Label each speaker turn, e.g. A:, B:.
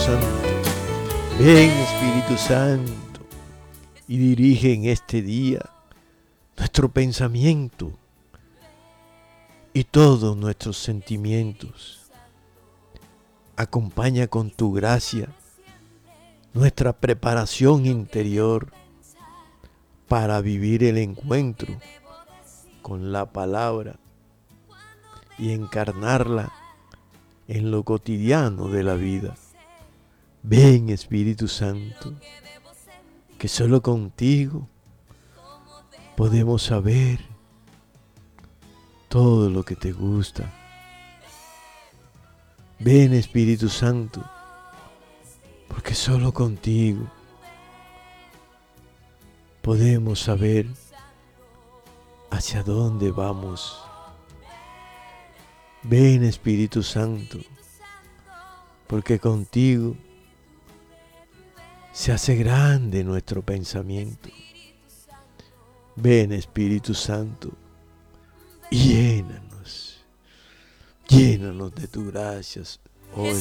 A: Santo. Ven, Espíritu Santo, y dirige en este día nuestro pensamiento y todos nuestros sentimientos. Acompaña con tu gracia nuestra preparación interior para vivir el encuentro con la palabra y encarnarla en lo cotidiano de la vida. Ven, Espíritu Santo, que solo contigo podemos saber todo lo que te gusta. Ven, Espíritu Santo, porque solo contigo podemos saber hacia dónde vamos. Ven, Espíritu Santo, porque contigo se hace grande nuestro pensamiento. Ven, Espíritu Santo, y llénanos de tu gracia, oh Espíritu